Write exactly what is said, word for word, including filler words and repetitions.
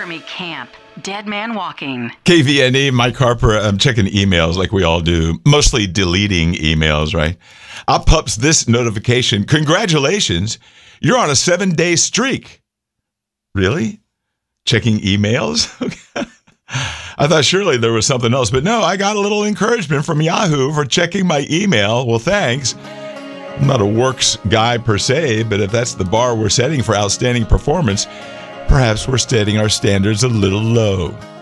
Army camp. Dead man walking. K V N E, Mike Harper. I'm checking emails like we all do. Mostly deleting emails, right? Up pops this notification. Congratulations. You're on a seven-day streak. Really? Checking emails? I thought surely there was something else, but no, I got a little encouragement from Yahoo for checking my email. Well, thanks. I'm not a works guy per se, but if that's the bar we're setting for outstanding performance, perhaps we're setting our standards a little low.